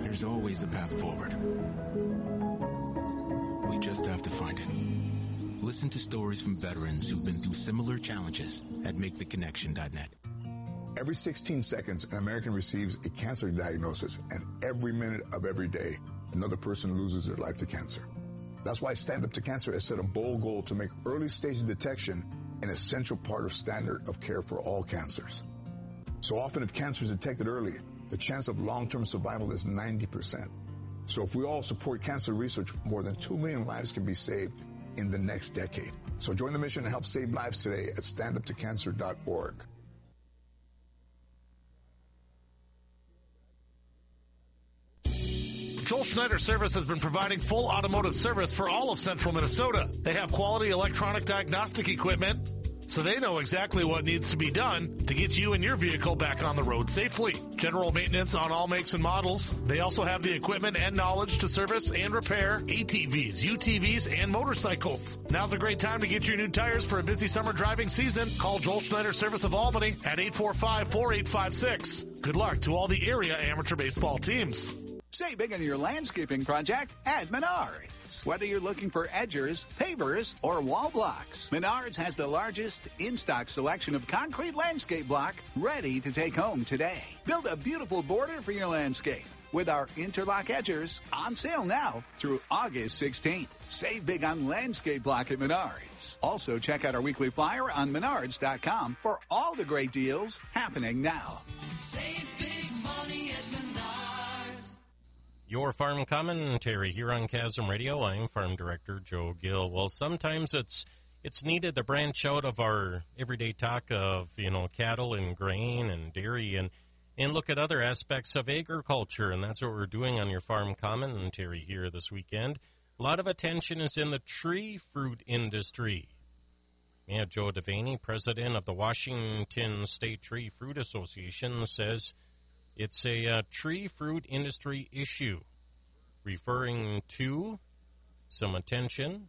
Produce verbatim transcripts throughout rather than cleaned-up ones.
There's always a path forward. We just have to find it. Listen to stories from veterans who've been through similar challenges at make the connection dot net. Every sixteen seconds, an American receives a cancer diagnosis, and every minute of every day, another person loses their life to cancer. That's why Stand Up to Cancer has set a bold goal to make early stage detection an essential part of standard of care for all cancers. So often, if cancer is detected early, the chance of long-term survival is ninety percent. So if we all support cancer research, more than two million lives can be saved in the next decade. So join the mission and help save lives today at stand up to cancer dot org. Joel Schneider Service has been providing full automotive service for all of central Minnesota. They have quality electronic diagnostic equipment, so they know exactly what needs to be done to get you and your vehicle back on the road safely. General maintenance on all makes and models. They also have the equipment and knowledge to service and repair A T Vs, U T Vs, and motorcycles. Now's a great time to get your new tires for a busy summer driving season. Call Joel Schneider Service of Albany at eight four five, four eight five six. Good luck to all the area amateur baseball teams. Save big on your landscaping project at Menards. Whether you're looking for edgers, pavers, or wall blocks, Menards has the largest in-stock selection of concrete landscape block ready to take home today. Build a beautiful border for your landscape with our interlock edgers on sale now through August sixteenth. Save big on landscape block at Menards. Also, check out our weekly flyer on menards dot com for all the great deals happening now. Save big money at Menards. Your farm commentary here on Chasm Radio. I'm Farm Director Joe Gill. Well, sometimes it's it's needed to branch out of our everyday talk of, you know, cattle and grain and dairy and, and look at other aspects of agriculture, and that's what we're doing on your farm commentary here this weekend. A lot of attention is in the tree fruit industry. Yeah, Joe Devaney, president of the Washington State Tree Fruit Association, says it's a uh, tree fruit industry issue, referring to some attention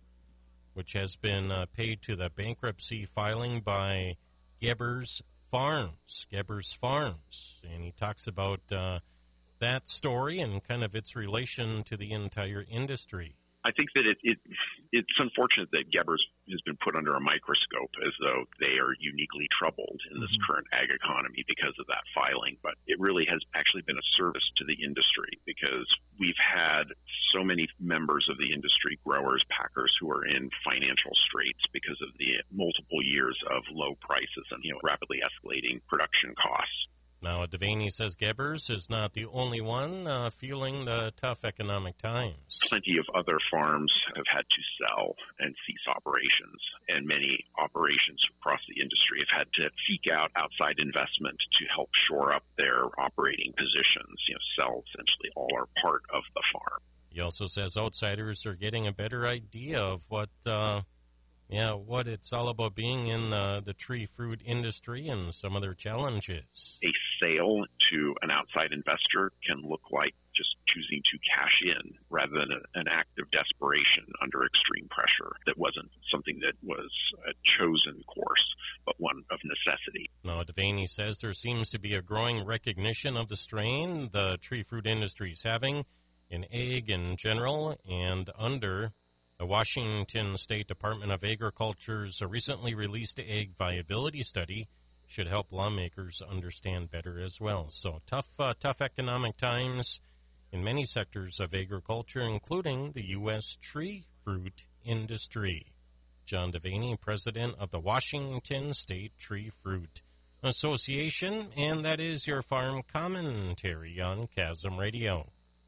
which has been uh, paid to the bankruptcy filing by Gebbers Farms, Gebbers Farms. And he talks about uh, that story and kind of its relation to the entire industry. I think that it, it it's unfortunate that Gebbers has been put under a microscope as though they are uniquely troubled in this mm-hmm. current ag economy because of that filing. But it really has actually been a service to the industry because we've had so many members of the industry, growers, packers, who are in financial straits because of the multiple years of low prices and, you know, rapidly escalating production costs. Now, Devaney says Gebbers is not the only one uh, feeling the tough economic times. Plenty of other farms have had to sell and cease operations, and many operations across the industry have had to seek out outside investment to help shore up their operating positions, you know, sell essentially all or part of the farm. He also says outsiders are getting a better idea of what uh, Yeah, what it's all about being in the, the tree fruit industry and some of their challenges. A sale to an outside investor can look like just choosing to cash in rather than a, an act of desperation under extreme pressure that wasn't something that was a chosen course, but one of necessity. Now, Devaney says there seems to be a growing recognition of the strain the tree fruit industry is having in ag in general and under the Washington State Department of Agriculture's recently released ag viability study should help lawmakers understand better as well. So tough, uh, tough economic times in many sectors of agriculture, including the U S tree fruit industry. John Devaney, president of the Washington State Tree Fruit Association, and that is your farm commentary on Chasm Radio.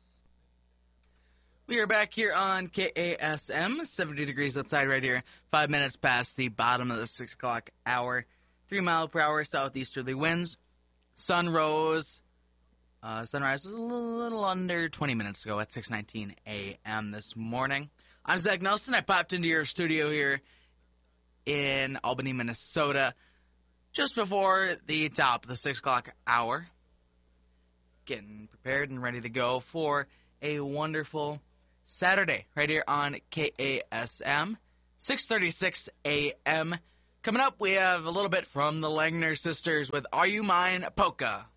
We are back here on K A S M, seventy degrees outside right here, five minutes past the bottom of the six o'clock hour, three mile per hour southeasterly winds. Sun rose, uh, sunrise was a little, little under twenty minutes ago at six nineteen a.m. this morning. I'm Zach Nelson. I popped into your studio here in Albany, Minnesota, just before the top of the six o'clock hour, getting prepared and ready to go for a wonderful Saturday right here on K A S M, six thirty-six a.m. Coming up, we have a little bit from the Langner Sisters with Are You Mine Polka.